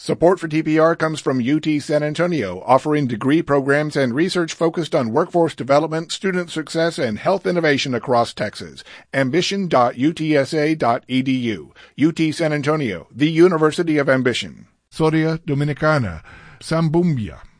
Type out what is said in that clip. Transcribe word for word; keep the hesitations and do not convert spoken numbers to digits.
Support for T P R comes from U T San Antonio, offering degree programs and research focused on workforce development, student success, and health innovation across Texas. ambition dot u t s a dot e d u. U T San Antonio, the University of Ambition. Soria Dominicana, Sambumbia,